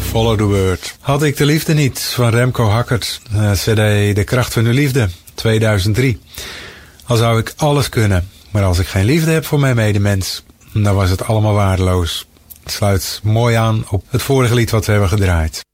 Follow the Word. Had ik de liefde niet van Remco Hackert. CD De Kracht van uw Liefde, 2003. Al zou ik alles kunnen, maar als ik geen liefde heb voor mijn medemens, dan was het allemaal waardeloos. Het sluit mooi aan op het vorige lied wat we hebben gedraaid.